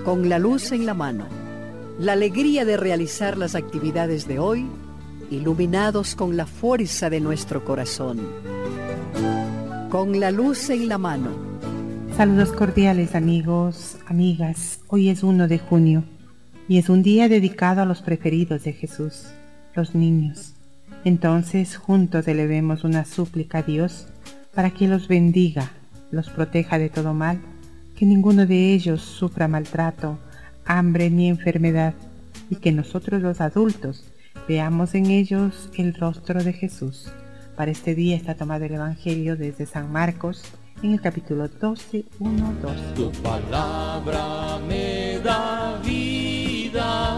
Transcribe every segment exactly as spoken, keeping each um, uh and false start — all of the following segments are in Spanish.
con la luz en la mano, la alegría de realizar las actividades de hoy, iluminados con la fuerza de nuestro corazón. Con la luz en la mano. Saludos cordiales amigos, amigas. Hoy es primero de junio y es un día dedicado a los preferidos de Jesús, los niños. Entonces juntos elevemos una súplica a Dios para que los bendiga, los proteja de todo mal, que ninguno de ellos sufra maltrato, hambre ni enfermedad, y que nosotros los adultos veamos en ellos el rostro de Jesús. Para este día está tomado el Evangelio desde San Marcos, en el capítulo doce, uno, dos. Tu palabra me da vida,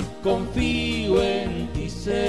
confío en ti,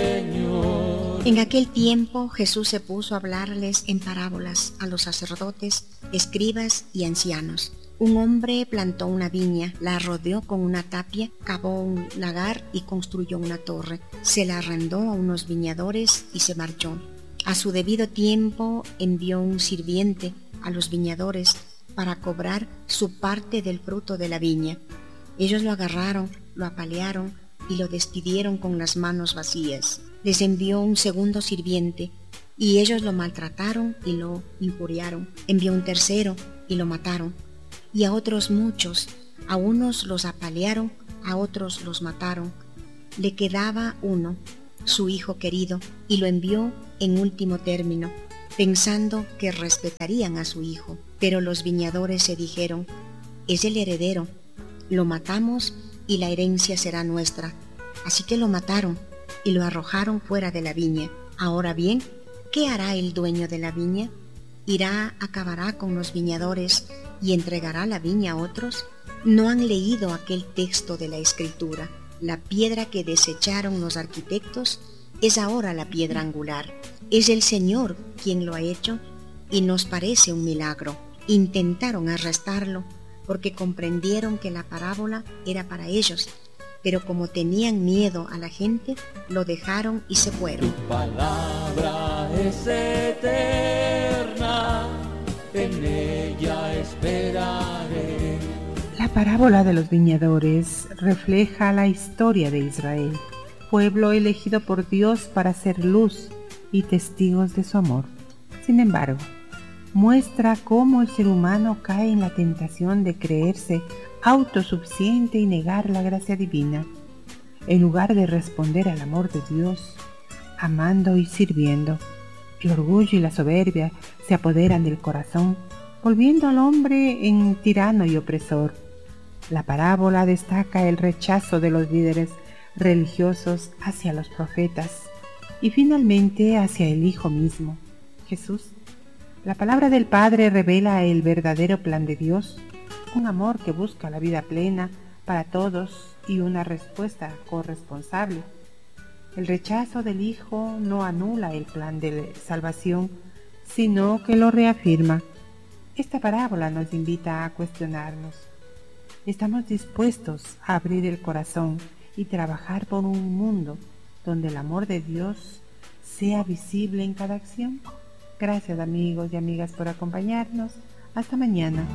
Señor. En aquel tiempo Jesús se puso a hablarles en parábolas a los sacerdotes, escribas y ancianos. Un hombre plantó una viña, la rodeó con una tapia, cavó un lagar y construyó una torre. Se la arrendó a unos viñadores y se marchó. A su debido tiempo envió un sirviente a los viñadores para cobrar su parte del fruto de la viña. Ellos lo agarraron, lo apalearon y lo despidieron con las manos vacías. Les envió un segundo sirviente y ellos lo maltrataron y lo injuriaron. Envió un tercero y lo mataron. Y a otros muchos, a unos los apalearon, a otros los mataron. Le quedaba uno, su hijo querido, y lo envió en último término, pensando que respetarían a su hijo. Pero los viñadores se dijeron: es el heredero, lo matamos y la herencia será nuestra. Así que lo mataron y lo arrojaron fuera de la viña. Ahora bien, ¿qué hará el dueño de la viña? ¿Irá, acabará con los viñadores y entregará la viña a otros? ¿No han leído aquel texto de la Escritura? La piedra que desecharon los arquitectos es ahora la piedra angular. Es el Señor quien lo ha hecho y nos parece un milagro. Intentaron arrestarlo porque comprendieron que la parábola era para ellos, pero como tenían miedo a la gente, lo dejaron y se fueron. Tu palabra es eterna, en ella esperaré. La parábola de los viñadores refleja la historia de Israel, pueblo elegido por Dios para ser luz y testigos de su amor. Sin embargo, muestra cómo el ser humano cae en la tentación de creerse autosuficiente y negar la gracia divina, en lugar de responder al amor de Dios, amando y sirviendo. El orgullo y la soberbia se apoderan del corazón, volviendo al hombre en tirano y opresor. La parábola destaca el rechazo de los líderes religiosos hacia los profetas y finalmente hacia el Hijo mismo, Jesús. La palabra del Padre revela el verdadero plan de Dios, un amor que busca la vida plena para todos y una respuesta corresponsable. El rechazo del Hijo no anula el plan de salvación, sino que lo reafirma. Esta parábola nos invita a cuestionarnos. ¿Estamos dispuestos a abrir el corazón y trabajar por un mundo donde el amor de Dios sea visible en cada acción? Gracias amigos y amigas por acompañarnos. Hasta mañana.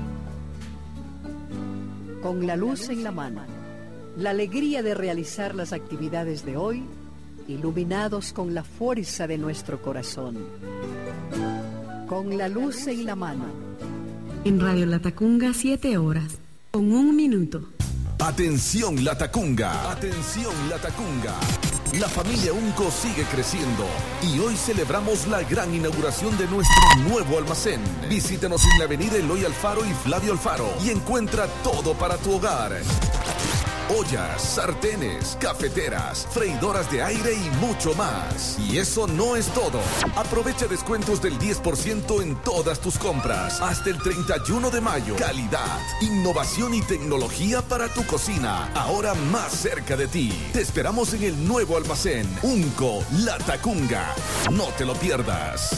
Con la luz en la mano, la alegría de realizar las actividades de hoy, iluminados con la fuerza de nuestro corazón. Con la luz en la mano. En Radio Latacunga, siete horas, con un minuto. Atención Latacunga, atención Latacunga. La familia Unco sigue creciendo y hoy celebramos la gran inauguración de nuestro nuevo almacén. Visítenos en la avenida Eloy Alfaro y Flavio Alfaro y encuentra todo para tu hogar. Ollas, sartenes, cafeteras, freidoras de aire y mucho más. Y eso no es todo. Aprovecha descuentos del diez por ciento en todas tus compras hasta el treinta y uno de mayo. Calidad, innovación y tecnología para tu cocina, ahora más cerca de ti. Te esperamos en el nuevo almacén Unco Latacunga. No te lo pierdas.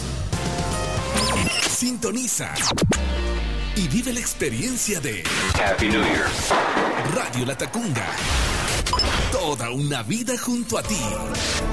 Sintoniza y vive la experiencia de Happy New Year. Radio Latacunga. Toda una vida junto a ti.